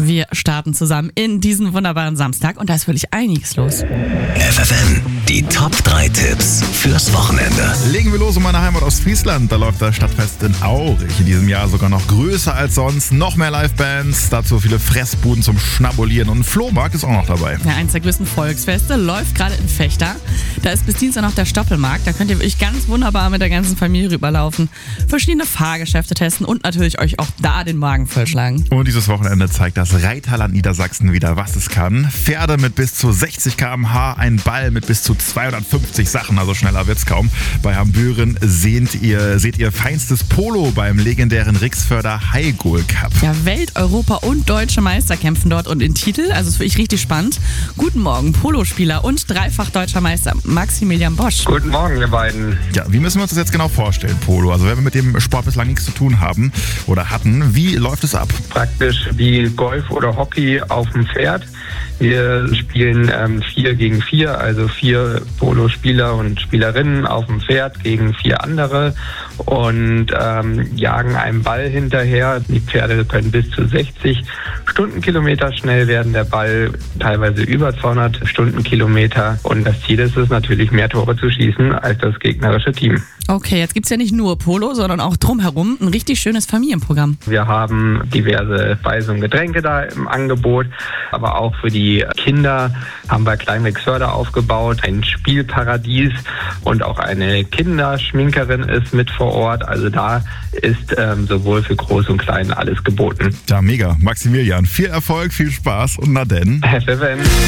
Wir starten zusammen in diesen wunderbaren Samstag und da ist wirklich einiges los. FFN, die Top 3 Tipps fürs Wochenende. Legen wir los in meine Heimat Ostfriesland. Da läuft das Stadtfest in Aurich. In diesem Jahr sogar noch größer als sonst. Noch mehr Livebands, dazu viele Fressbuden zum Schnabulieren und ein Flohmarkt ist auch noch dabei. Ja, eins der größten Volksfeste läuft gerade in Fechter. Da ist bis Dienstag noch der Stoppelmarkt. Da könnt ihr wirklich ganz wunderbar mit der ganzen Familie rüberlaufen, verschiedene Fahrgeschäfte testen und natürlich euch auch da den Magen vollschlagen. Und dieses Wochenende zeigt das Reiterland Niedersachsen wieder, was es kann. Pferde mit bis zu 60 km/h, ein Ball mit bis zu 250 Sachen, also schneller wird's kaum. Bei Hambüren seht ihr feinstes Polo beim legendären Rixförder Highgoal Cup. Ja, Welt-, Europa- und Deutsche Meister kämpfen dort und in Titel, also ist wirklich richtig spannend. Guten Morgen, Polospieler und dreifach deutscher Meister Maximilian Bosch. Guten Morgen, ihr beiden. Ja, wie müssen wir uns das jetzt genau vorstellen, Polo? Also wenn wir mit dem Sport bislang nichts zu tun haben oder hatten, wie läuft es ab? Praktisch wie Golf oder Hockey auf dem Pferd. Wir spielen 4 gegen 4, also 4 Polospieler und Spielerinnen auf dem Pferd gegen 4 andere und jagen einen Ball hinterher. Die Pferde können bis zu 60 Stundenkilometer schnell werden, der Ball teilweise über 200 Stundenkilometer und das Ziel ist es natürlich, mehr Tore zu schießen als das gegnerische Team. Okay, jetzt gibt's ja nicht nur Polo, sondern auch drumherum ein richtig schönes Familienprogramm. Wir haben diverse Speisen und Getränke da im Angebot, aber auch für die Kinder haben wir Klein Rixförde aufgebaut, ein Spielparadies und auch eine Kinderschminkerin ist mit vor Ort. Also da ist sowohl für Groß und Klein alles geboten. Ja, mega. Maximilian, viel Erfolg, viel Spaß und na denn. FFN.